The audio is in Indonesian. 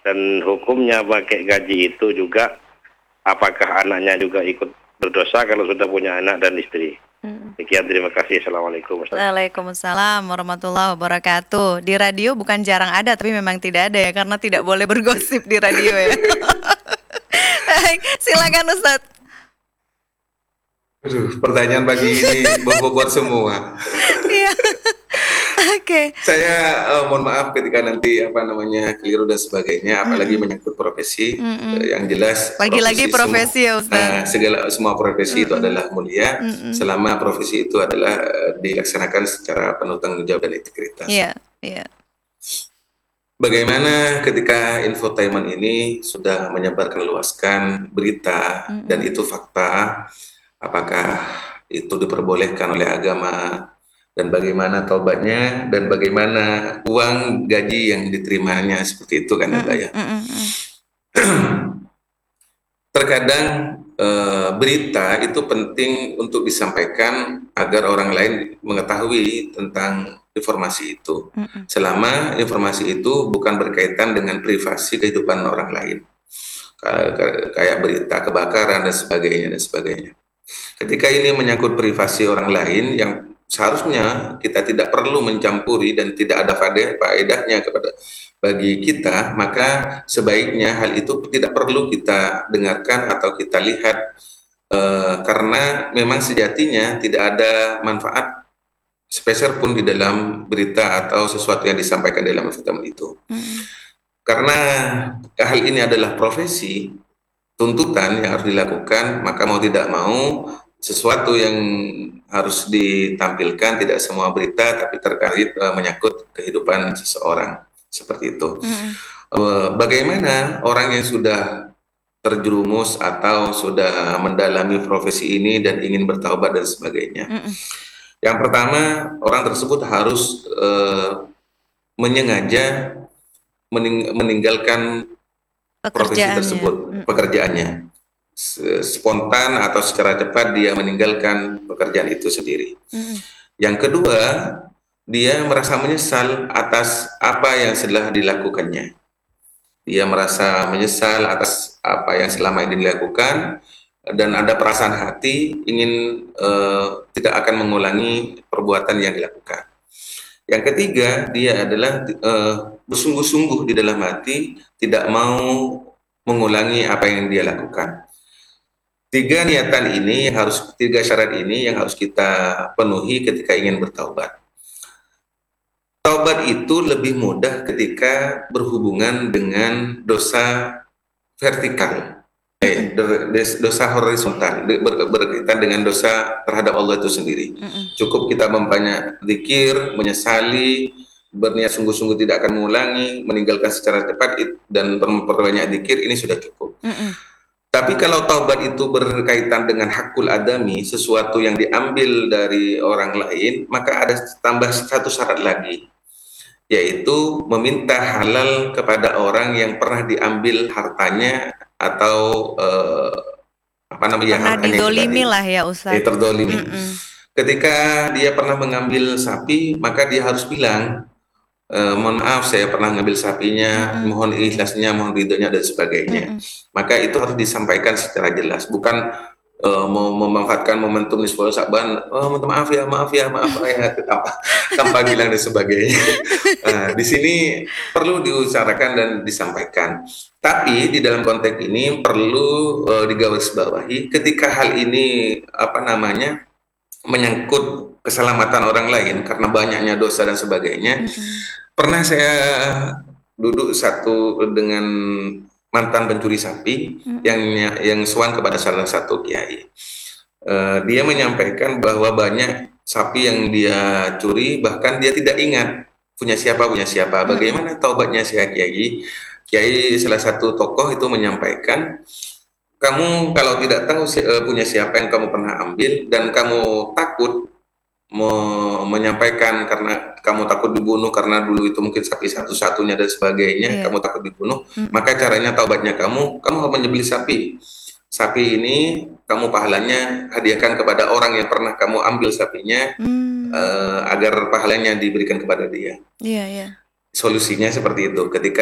Dan hukumnya pakai gaji itu juga, apakah anaknya juga ikut berdosa kalau sudah punya anak dan istri? Sekian, terima kasih. Assalamualaikum. Waalaikumsalam warahmatullahi wabarakatuh. Di radio bukan jarang ada, tapi memang tidak ada ya, karena tidak boleh bergosip di radio ya. Baik, silakan Ustadz. Aduh, pertanyaan pagi ini berbobot semua. Iya, oke. Saya mohon maaf ketika nanti keliru dan sebagainya, apalagi menyangkut profesi. Yang jelas Lagi-lagi profesi ya Ustadz. semua profesi itu adalah mulia, selama profesi itu adalah dilaksanakan secara penuh tanggung jawab dan integritas. Iya, iya. Bagaimana ketika infotainment ini sudah menyebarkan luaskan berita dan itu fakta, apakah itu diperbolehkan oleh agama, dan bagaimana taubatnya, dan bagaimana uang gaji yang diterimanya, seperti itu kan Mbak ya. Terkadang berita itu penting untuk disampaikan agar orang lain mengetahui tentang informasi itu, selama informasi itu bukan berkaitan dengan privasi kehidupan orang lain, kayak berita kebakaran dan sebagainya. Ketika ini menyangkut privasi orang lain yang seharusnya kita tidak perlu mencampuri dan tidak ada faedahnya bagi kita, maka sebaiknya hal itu tidak perlu kita dengarkan atau kita lihat, karena memang sejatinya tidak ada manfaat sepeser pun di dalam berita atau sesuatu yang disampaikan dalam film itu. Karena hal ini adalah profesi, tuntutan yang harus dilakukan, maka mau tidak mau sesuatu yang harus ditampilkan, tidak semua berita tapi terkait menyangkut kehidupan seseorang, seperti itu. Bagaimana orang yang sudah terjerumus atau sudah mendalami profesi ini dan ingin bertaubat dan sebagainya? Yang pertama, orang tersebut harus menyengaja meninggalkan profesi tersebut, pekerjaannya. Spontan atau secara cepat dia meninggalkan pekerjaan itu sendiri. Yang kedua, dia merasa menyesal atas apa yang telah dilakukannya. Dia merasa menyesal atas apa yang selama ini dilakukan dan ada perasaan hati ingin tidak akan mengulangi perbuatan yang dilakukan. Yang ketiga, dia adalah bersungguh-sungguh di dalam hati tidak mau mengulangi apa yang dia lakukan. Tiga syarat ini yang harus kita penuhi ketika ingin bertaubat. Taubat itu lebih mudah ketika berhubungan dengan dosa vertikal, dosa horizontal, berkaitan dengan dosa terhadap Allah itu sendiri. Cukup kita memperbanyak zikir, menyesali, berniat sungguh-sungguh tidak akan mengulangi, meninggalkan secara cepat dan memperbanyak zikir, ini sudah cukup. Tapi kalau taubat itu berkaitan dengan hakul adami, sesuatu yang diambil dari orang lain, maka ada tambah satu syarat lagi, yaitu meminta halal kepada orang yang pernah diambil hartanya atau pernah didolimi lah ya Ustaz. Terdolimi. Ketika dia pernah mengambil sapi, maka dia harus bilang, mohon maaf saya pernah ngambil sapinya, mohon ikhlasnya, mohon ridhonya dan sebagainya. Maka itu harus disampaikan secara jelas, bukan memanfaatkan momentum nisful Sa'ban, maaf ya, tanpa bilang dan sebagainya. Di sini perlu diusahakan dan disampaikan. Tapi di dalam konteks ini perlu digarisbawahi ketika hal ini menyangkut keselamatan orang lain karena banyaknya dosa dan sebagainya. Pernah saya duduk dengan mantan pencuri sapi yang sowan kepada salah satu kiai. Dia menyampaikan bahwa banyak sapi yang dia curi, bahkan dia tidak ingat punya siapa. Bagaimana taubatnya si kiai? Kiai salah satu tokoh itu menyampaikan, kamu kalau tidak tahu punya siapa yang kamu pernah ambil dan kamu takut menyampaikan karena kamu takut dibunuh karena dulu itu mungkin sapi satu-satunya dan sebagainya, kamu takut dibunuh, maka caranya taubatnya kamu harus menyembelih sapi ini, kamu pahalanya hadiahkan kepada orang yang pernah kamu ambil sapinya, agar pahalanya diberikan kepada dia. Solusinya seperti itu. Ketika